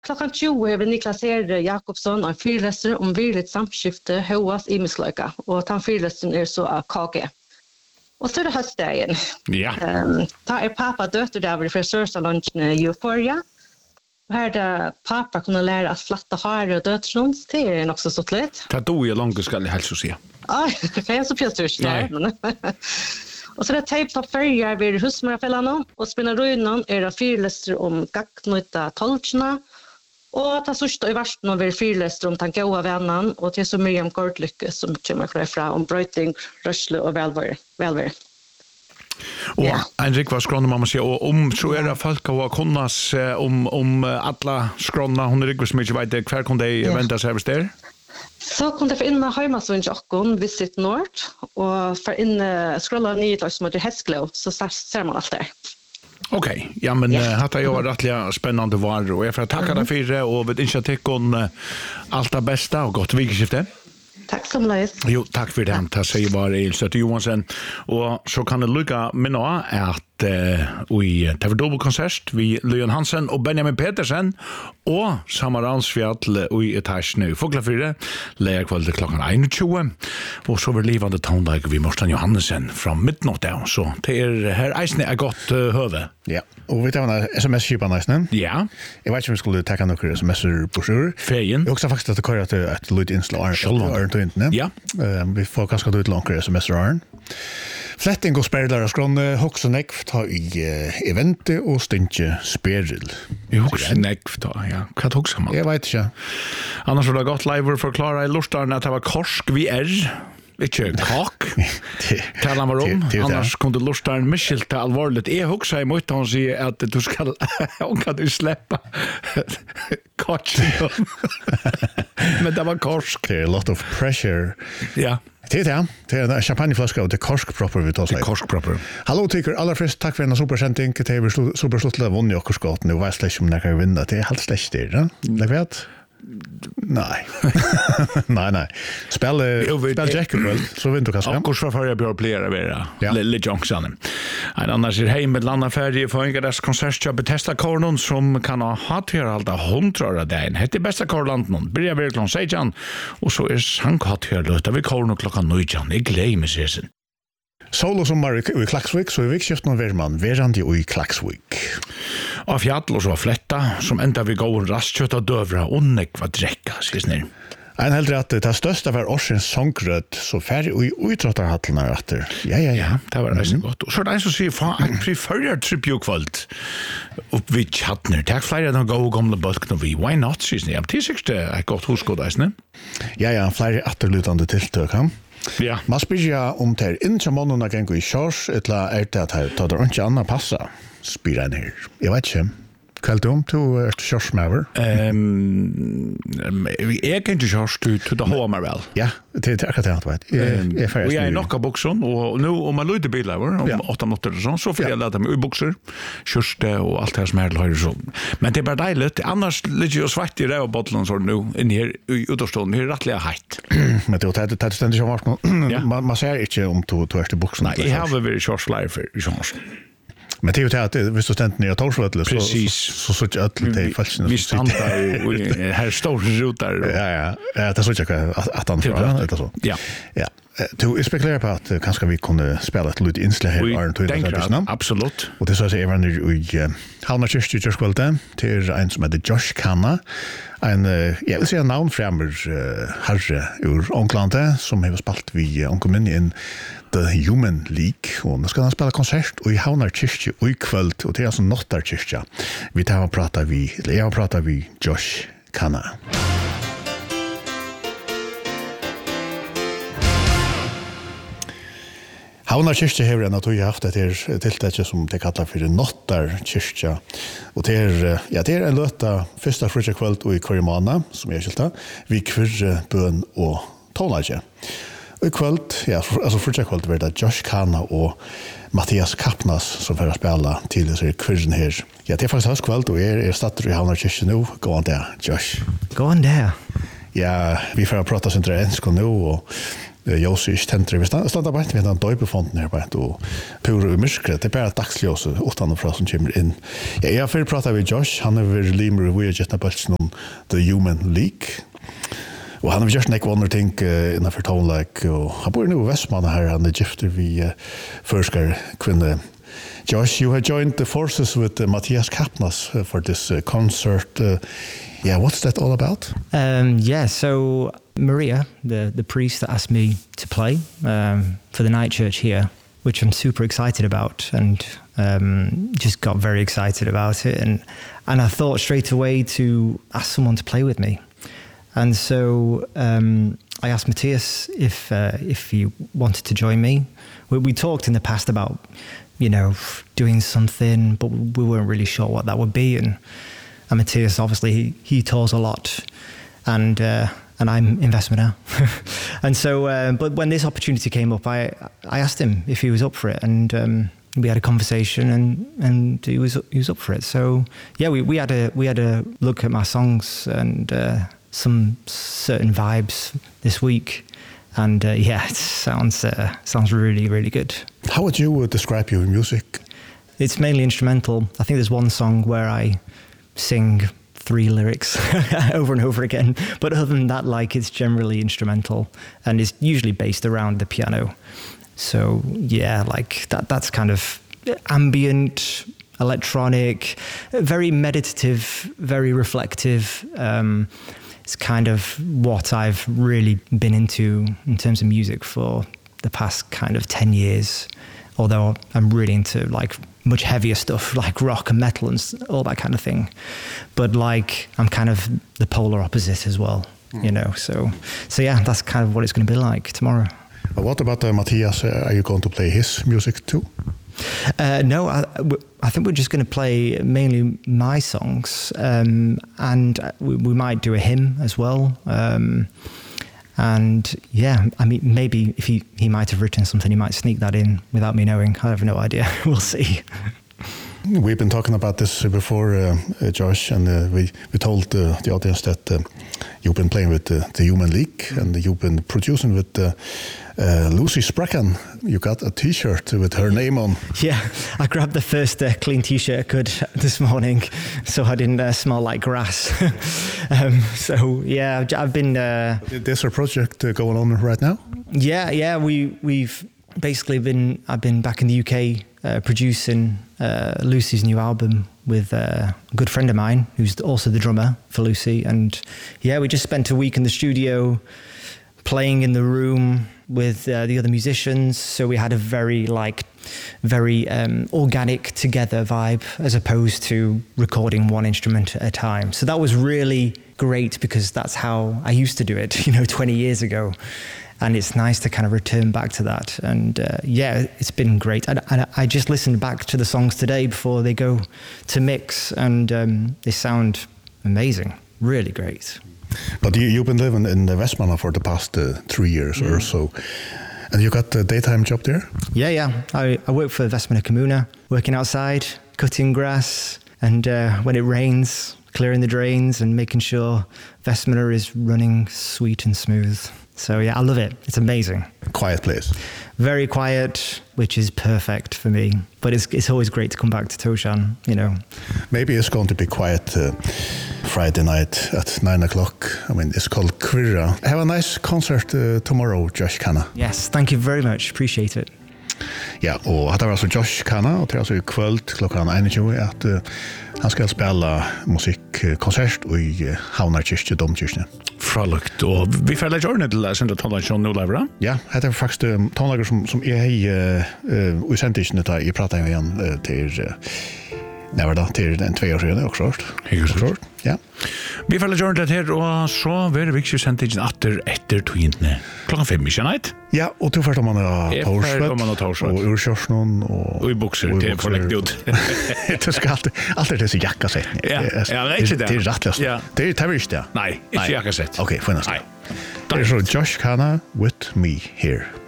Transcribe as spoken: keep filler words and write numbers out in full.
Klockan tjugo vil Niklas Herre Jakobsson en fyrlester om virligt samskifte Hoas i mislöka och han fyrlestern är så av K G. Och så är det höstdagen. Ja. Um, ta är pappa dötter där vid frisörsalongen i Euphoria. Här där pappa kunde lära att flatta hår och dötrons, det är också så lätt. Ta då är långt ska det helst se. Aj, det kan jag så pjästers där. Och så det tejp på färger vid husmorfällarna och spinna ruinan är det fyrlester om gacknöta tolchna. Och ta sørste i versten og være fyrlester om den gode vennen, og til så Miriam Gårdlykke som kommer fra om brøyting, rørsle og velvære. velvære. Och yeah. en rik var skråna man säga och om så är det folk och kunnas om om alla skråna hon rik så mycket vet kvar kunde yeah. vända sig där. Så kunde för inna hemma så inte och Visit North och för in scrolla ner som heter Hesklo så ser man allt där. Okej, okay. ja men yeah. uh, hatta jag rättliga spännande var och jag får tacka dig för det och vid initiativkon uh, allt det bästa och gott vikskifte. Tack så mycket. Jo, tack för det. Tack säger bara Elsa Johansson. Och så kan det lycka med nå att vi tar dubbelkonsert vi Leon Hansen och Benjamin Petersen och Samaransfjall i etasjen i Foglafyre lägger kväll klockan einogtjúgu och så var livande tondag vi Morten Johansen från midnatt där så det är här eisne är gott uh, höve. Ja, och vi tar en sms-skipan eisne. Ja. Jag vet inte om vi skulle ta några sms'er på sjur. Fejen. Jag också faktiskt att det kommer att ett lite inslag Arn. Ja. Uh, vi får ganska ut långt sms'er Arn. Fletting og sperlar skronne hoksa nekv ta i uh, evente og stinche speril. I hoksa nekv ta, ja. Hva hoksa man? Jeg vet ikke. Annars var det godt live forklara i lortaren at det var korsk vi er. Ikke kak. Talar man om. Annars kunde lortaren miskilt alvorligt. Jeg hoksa i måte han sier at du skal hon kan du släppa kak. Men det var korsk. Det er a lot of pressure. Ja. Det är det. Det är en champagneflaska och det är korsk proper vi tar sig. Det är korsk proper. Hallå tycker alla först tack för en supersändning. Det är superslutla vunnit och skott nu var släkt om när kan vinna. Det är helt släkt det. Det vet. Nej. nej nej. Spel spel Jack väl så vinner du kanske. Och så får jag börja plera vera. Lille Johnson. En annars är hem med landa färdig för en deras konsertjobb Bethesda Cornon som kan ha hatt här alltid hundra dagen. Det är bästa Corlanten. Börjar vi klockan sex och så är sanghatt här då vi Cornon klockan nio. Jag glömmer sen. Solo sommar i Klaksvik, så i vikskiften ver man verandi i Klaksvik. Av fjall og så fletta, som enda vi går rastkjøtt og døvra og nekva drekka, sier snir. En heldre at det største var årsens sångrød, så færre og i utrottarhallene etter. Ja, ja, ja. Det var reisen godt. Og så er det en som sier, faen, jeg fører tripjokvalt opp vid Tjattner. Takk flere av de gode gamle bølkene vi. Why not, sier snir? Det er sikkert et godt huskod, eisne. Ja, ja, flere atterlutande tiltøk, han. Ja. Man spyrir om det er inntil månene gengur i kjørs, etla er det at det tar det ikke annet passa, spyrir en her. Jeg vet ikke. Kveld om, du er kjørsmæver? Um, jeg kan ikke kjørs, du tar hva meg vel. Ja, det er akkurat det jeg vet. Jeg er ferdig. Og jeg er nok av buksen, og nå om man løyder biler, om åtta minutter og sånn, så får jeg lade meg i bukser, kjørste og alt det som er til høyre sånn. Men det er bare deilig, annars ligger jo svart i rævbottelen sånn nå, inni her, i utavstånden, vi er rettelig heit. Men det er jo stendig som vart, man ser ikke om du er til buksen. Nei, jeg har vært kjørsleier for i sommersen. Men det är ju det att hvis du ständer ner Torsvötle så så så så att det falskt. Vi stannar och här står rutar. Ja ja. Ja, det så jag att han tror det så. Ja. Ja. Du spekulerar på att kanske vi kunde spela ett litet inslag här Arn till det. Absolut. Och det så säger man ju i Halmar Kyrkje Kyrkskvälten till en som heter Josh Kanna. En jag vill säga namn frammer herre ur Onklande som har spalt vi onkommen in The Human League och nu ska han spela konsert och i Halmar Kyrkje och i kväll och det är alltså Nottar Kyrkje. Vi tar och pratar vi eller jag pratar vi Josh Kanna. Havnar kyrkja hever enn at vi har haft et her tiltetje som det kallar for Nottar kyrkja. Og det er, ja, det er en løta fyrsta frutja kvöld og i Kvarjemana, som er skilta, vi kvirre, bøn og tonlaje. Og i kvöld, ja, altså frutja kvöld var det Josh Kanna og Mattias Kappnas som får spela til disse kvirren her. Ja, det er faktisk hans kvöld, og jeg er statter i Havnar kyrkja nå. Gå an der, Josh. Gå an der. Ja, vi får prata sin tre ensko nå, og Josi ikke tentere. Vi standa bare med den døybefonden her bare, og pure myskret. Det er bare dagsljóset utanfra som kommer inn. Ja, jeg har før pratet med Josh, han er ved limer og vi har gett bølsen om The Human League. Og han har gjort nek andre ting uh, innenfor tonelike, og han bor nå i Vestmann her, han er gifter vi uh, førskar kvinne. Josh, you have joined the forces with uh, Matthias Kapnas uh, for this uh, concert. Uh, yeah, what's that all about? Um, yeah, so Maria, the, the priest that asked me to play um, for the night church here, which I'm super excited about, and um, just got very excited about it. And, and I thought straight away to ask someone to play with me. And so um, I asked Matthias if uh, if he wanted to join me. We, we talked in the past about, you know, doing something, but we weren't really sure what that would be. And, and Matthias, obviously, he, he tours a lot, and uh, and I'm investment now. And so, uh, but when this opportunity came up, I I asked him if he was up for it, and um, we had a conversation, and and he was he was up for it. So yeah, we we had a we had a look at my songs and. Uh, some certain vibes this week, and uh, yeah, it sounds uh, sounds really really good. How would you uh, describe your music? It's mainly instrumental. I think there's one song where I sing three lyrics over and over again, but other than that, like, it's generally instrumental, and it's usually based around the piano. So yeah, like that that's kind of ambient, electronic, very meditative, very reflective. Um, It's kind of what I've really been into in terms of music for the past kind of ten years, although I'm really into like much heavier stuff like rock and metal and all that kind of thing. But like I'm kind of the polar opposite as well, mm. you know. So so yeah, that's kind of what it's going to be like tomorrow. Uh, what about uh, Matthias? Uh, are you going to play his music too? Uh, no, I, I think we're just going to play mainly my songs, um, and we, we might do a hymn as well. Um, and yeah, I mean, maybe if he, he might have written something, he might sneak that in without me knowing. I have no idea. We'll see. We've been talking about this before, uh, uh, Josh, and uh, we, we told uh, the audience that uh, you've been playing with uh, the Human League, and you've been producing with uh, uh, Lucy Spracken. You got a T-shirt with her name on. Yeah, I grabbed the first uh, clean T-shirt I could this morning, so I didn't uh, smell like grass. um, so yeah, I've been... Uh, There's a project uh, going on right now? Yeah, yeah, we, we've basically been... I've been back in the U K uh, producing uh, Lucy's new album with uh, a good friend of mine who's also the drummer for Lucy, and yeah, we just spent a week in the studio playing in the room with uh, the other musicians, so we had a very like very um, organic together vibe as opposed to recording one instrument at a time. So that was really great because that's how I used to do it, you know, twenty years ago. And it's nice to kind of return back to that. And uh, yeah, it's been great. And, and I just listened back to the songs today before they go to mix, and um, they sound amazing, really great. But you, you've been living in Vestmanna for the past uh, three years mm. or so. And you got a daytime job there? Yeah, yeah. I, I work for Vestmanna Kommuna, working outside, cutting grass, and uh, when it rains, clearing the drains and making sure Vestmanna is running sweet and smooth. So yeah, I love it. It's amazing. Quiet place. Very quiet, which is perfect for me. But it's it's always great to come back to Toshan, you know. Maybe it's going to be quiet uh, Friday night at nine o'clock. I mean, it's called Quirra. Have a nice concert uh, tomorrow, Josh Kanna. Yes, thank you very much. Appreciate it. Ja, og det var altså Josh Kanna, og det er altså i kvöld klokken einogtjúgu at uh, han skal spela musikkonsert i uh, Havnarkirkje, Domkirkene. Fralukt, og vi får legge ordentlig til å sende tonelager nå, Leivra? Ja, det er faktisk uh, tonelager som, som jeg har uh, uh, sendt ikke nødt i pratet igjen uh, til uh, Nei, var det til en tve år siden, også hørt. Hørt. Ja. Vi får legge ordentlig her, og så vil vi ikke sende ikke atter etter togene. Klokken fem, ikke nøyt? Ja, og to først om man har Torsvett, og Urkjørsnån, og... Og i bukser, til å få legge det ut. Det skal alltid, alltid det som jakkasett. Ja, ja, det er ikke det. Det er rettløst. Det er ikke det. Nei, ikke jakkasett. Ok, finnast. Nei. Det er så Josh Kanna with me here.